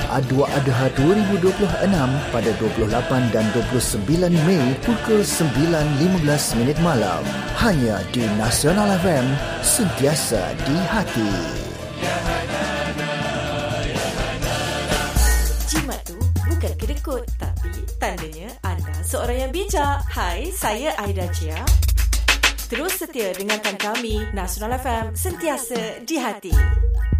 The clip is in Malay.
Adwa Adha 2026 pada 28 dan 29 Mei pukul 9.15 malam. Hanya di Nasional FM, sentiasa di hati. Jimat tu bukan kedekut, tapi tandanya anda seorang yang bijak. Hai, saya Aida Chia. Terus setia dengarkan kami, Nasional FM, sentiasa di hati.